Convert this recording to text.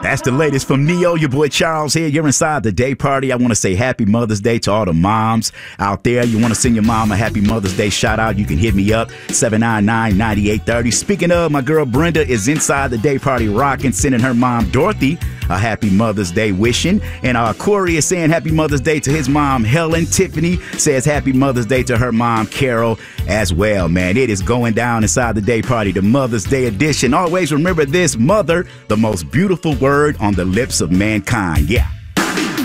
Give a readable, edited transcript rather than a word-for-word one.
That's the latest from Neo. Your boy Charles here. You're inside the day party. I want to say happy Mother's Day to all the moms out there. You want to send your mom a happy Mother's Day shout out, you can hit me up, 799-9830. Speaking of, my girl Brenda is inside the day party rocking, sending her mom Dorothy a happy Mother's Day wishing. And Corey is saying happy Mother's Day to his mom Helen. Tiffany says happy Mother's Day to her mom Carol as well, man. It is going down inside the day party, the Mother's Day edition. Always remember this: mother, the most beautiful word on the lips of mankind. Yeah.